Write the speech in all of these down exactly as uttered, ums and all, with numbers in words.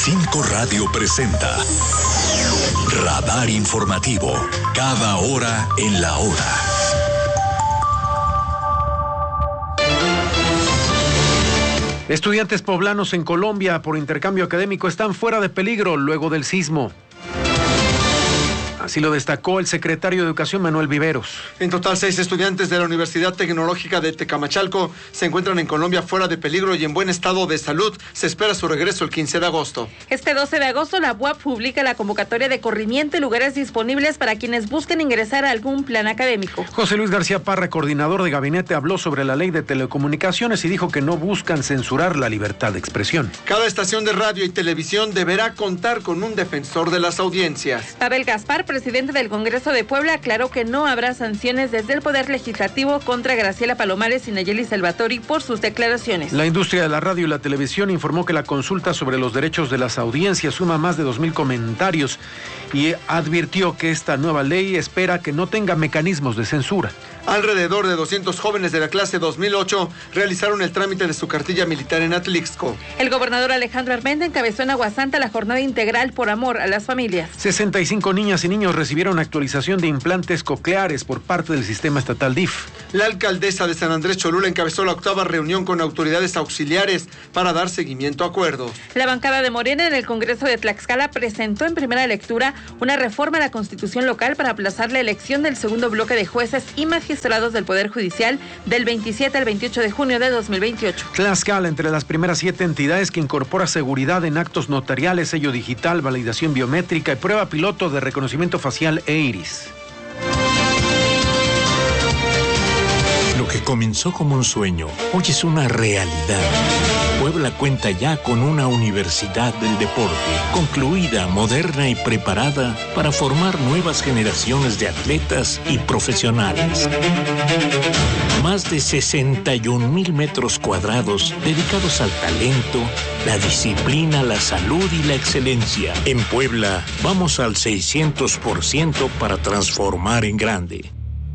Cinco Radio presenta Radar Informativo, cada hora en la hora. Estudiantes poblanos en Colombia por intercambio académico están fuera de peligro luego del sismo. Así lo destacó el secretario de Educación, Manuel Viveros. En total, seis estudiantes de la Universidad Tecnológica de Tecamachalco se encuentran en Colombia fuera de peligro y en buen estado de salud. Se espera su regreso el quince de agosto. Este doce de agosto, la U A P publica la convocatoria de corrimiento y lugares disponibles para quienes busquen ingresar a algún plan académico. José Luis García Parra, coordinador de gabinete, habló sobre la ley de telecomunicaciones y dijo que no buscan censurar la libertad de expresión. Cada estación de radio y televisión deberá contar con un defensor de las audiencias. Pavel Gaspar, presidente del Congreso de Puebla, aclaró que no habrá sanciones desde el Poder Legislativo contra Graciela Palomares y Nayeli Salvatori por sus declaraciones. La industria de la radio y la televisión informó que la consulta sobre los derechos de las audiencias suma más de dos mil comentarios y advirtió que esta nueva ley espera que no tenga mecanismos de censura. Alrededor de doscientos jóvenes de la clase dos mil ocho realizaron el trámite de su cartilla militar en Atlixco. El gobernador Alejandro Armenta encabezó en Aguasanta la jornada integral por amor a las familias. sesenta y cinco niñas y niños recibieron actualización de implantes cocleares por parte del sistema estatal D I F. La alcaldesa de San Andrés Cholula encabezó la octava reunión con autoridades auxiliares para dar seguimiento a acuerdos. La bancada de Morena en el Congreso de Tlaxcala presentó en primera lectura una reforma a la Constitución local para aplazar la elección del segundo bloque de jueces y magistrados del Poder Judicial del veintisiete al veintiocho de junio de dos mil veintiocho. Tlaxcala, entre las primeras siete entidades que incorpora seguridad en actos notariales, sello digital, validación biométrica y prueba piloto de reconocimiento facial e iris. Lo que comenzó como un sueño, hoy es una realidad. Puebla cuenta ya con una universidad del deporte, concluida, moderna y preparada para formar nuevas generaciones de atletas y profesionales. Más de sesenta y un mil metros cuadrados dedicados al talento, la disciplina, la salud y la excelencia. En Puebla, vamos al seiscientos por ciento para transformar en grande.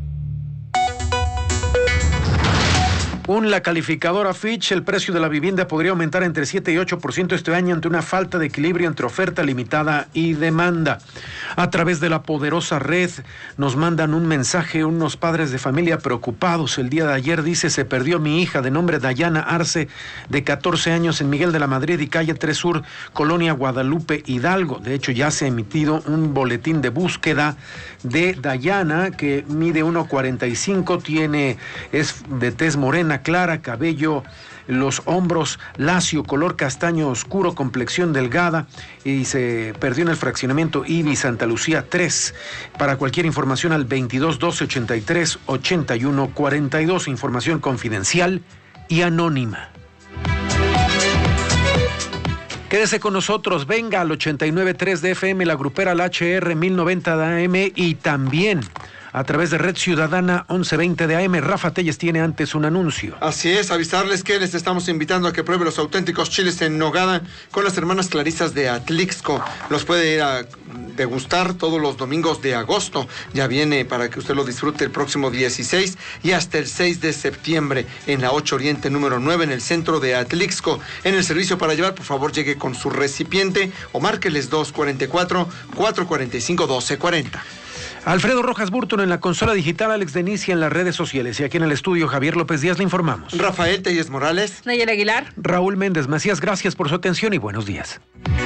Según la calificadora Fitch, el precio de la vivienda podría aumentar entre siete y ocho por ciento este año ante una falta de equilibrio entre oferta limitada y demanda. A través de la poderosa red nos mandan un mensaje unos padres de familia preocupados. El día de ayer dice: se perdió mi hija de nombre Dayana Arce, de catorce años, en Miguel de la Madrid y calle tres Sur, Colonia Guadalupe, Hidalgo. De hecho, ya se ha emitido un boletín de búsqueda de Dayana, que mide uno cuarenta y cinco, tiene, es de tez morena clara, cabello, los hombros lacio, color castaño oscuro, complexión delgada, y se perdió en el fraccionamiento Ibi Santa Lucía tres. Para cualquier información al veintidós doce ochenta y tres ochenta y uno cuarenta y dos, información confidencial y anónima. Quédese con nosotros, venga al ochenta y nueve punto tres de F M, la grupera, la H R mil noventa de A M y también a través de Red Ciudadana once veinte de A M. Rafa Telles tiene antes un anuncio. Así es, avisarles que les estamos invitando a que pruebe los auténticos chiles en nogada con las hermanas Clarisas de Atlixco. Los puede ir a degustar todos los domingos de agosto. Ya viene para que usted lo disfrute el próximo dieciséis y hasta el seis de septiembre en la ocho Oriente número nueve en el centro de Atlixco. En el servicio para llevar, por favor, llegue con su recipiente o márqueles dos cuarenta y cuatro, cuatro cuarenta y cinco, doce cuarenta. Alfredo Rojas Burton en la consola digital, Alex Denicia en las redes sociales y aquí en el estudio Javier López Díaz le informamos. Rafael Telles Morales, Nayel Aguilar, Raúl Méndez Macías, gracias por su atención y buenos días.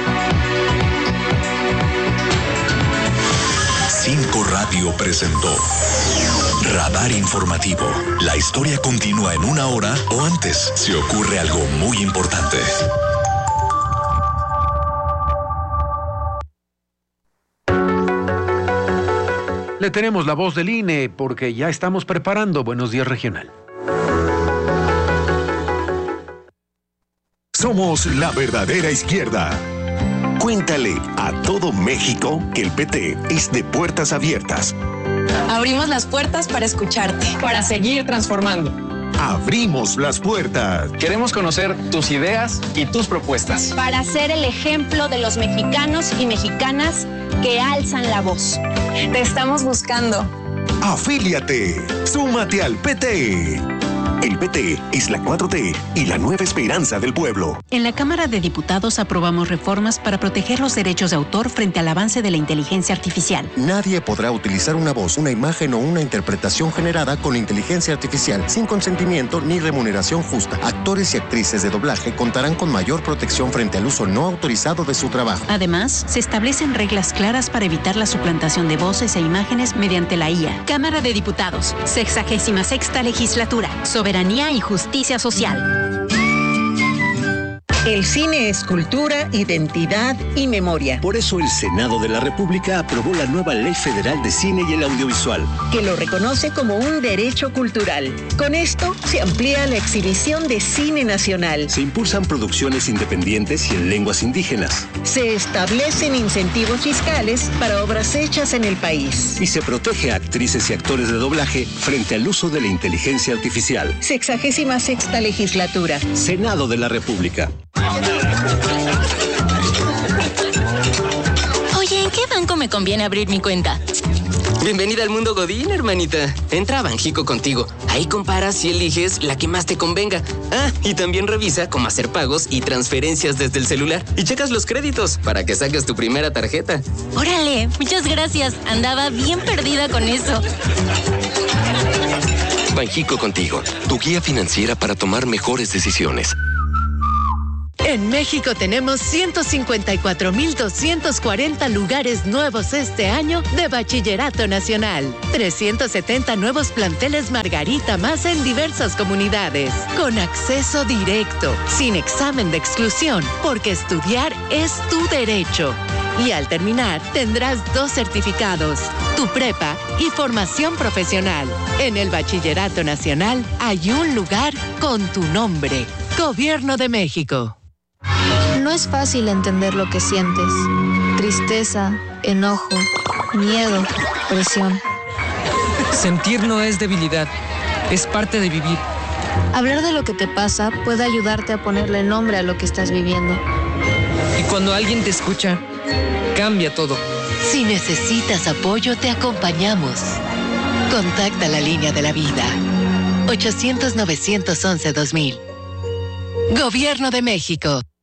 Cinco Radio presentó Radar Informativo. La historia continúa en una hora o antes si ocurre algo muy importante. Le tenemos la voz del I N E porque ya estamos preparando Buenos Días Regional. Somos la verdadera izquierda. Cuéntale a todo México que el P T es de puertas abiertas. Abrimos las puertas para escucharte, para seguir transformando. Abrimos las puertas. Queremos conocer tus ideas y tus propuestas. Para ser el ejemplo de los mexicanos y mexicanas que alzan la voz. Te estamos buscando. Afíliate. Súmate al P T. El P T es la cuatro T y la nueva esperanza del pueblo. En la Cámara de Diputados aprobamos reformas para proteger los derechos de autor frente al avance de la inteligencia artificial. Nadie podrá utilizar una voz, una imagen o una interpretación generada con inteligencia artificial sin consentimiento ni remuneración justa. Actores y actrices de doblaje contarán con mayor protección frente al uso no autorizado de su trabajo. Además, se establecen reglas claras para evitar la suplantación de voces e imágenes mediante la I A. Cámara de Diputados, sexagésima sexta legislatura. Soberanía y justicia social. El cine es cultura, identidad y memoria. Por eso el Senado de la República aprobó la nueva Ley Federal de Cine y el Audiovisual, que lo reconoce como un derecho cultural. Con esto se amplía la exhibición de cine nacional. Se impulsan producciones independientes y en lenguas indígenas. Se establecen incentivos fiscales para obras hechas en el país. Y se protege a actrices y actores de doblaje frente al uso de la inteligencia artificial. Sexagésima sexta legislatura. Senado de la República. Oye, ¿en qué banco me conviene abrir mi cuenta? Bienvenida al mundo Godín, hermanita. Entra a Banjico Contigo. Ahí comparas y eliges la que más te convenga. Ah, y también revisa cómo hacer pagos y transferencias desde el celular. Y checas los créditos para que saques tu primera tarjeta. Órale, muchas gracias. Andaba bien perdida con eso. Banjico Contigo, tu guía financiera para tomar mejores decisiones. En México tenemos ciento cincuenta y cuatro mil doscientos cuarenta lugares nuevos este año de Bachillerato Nacional. trescientos setenta nuevos planteles Margarita más en diversas comunidades. Con acceso directo, sin examen de exclusión, porque estudiar es tu derecho. Y al terminar, tendrás dos certificados, tu prepa y formación profesional. En el Bachillerato Nacional hay un lugar con tu nombre. Gobierno de México. No es fácil entender lo que sientes. Tristeza, enojo, miedo, presión. Sentir no es debilidad, es parte de vivir. Hablar de lo que te pasa puede ayudarte a ponerle nombre a lo que estás viviendo. Y cuando alguien te escucha, cambia todo. Si necesitas apoyo, te acompañamos. Contacta la línea de la vida. ochocientos, novecientos once, dos mil. Gobierno de México.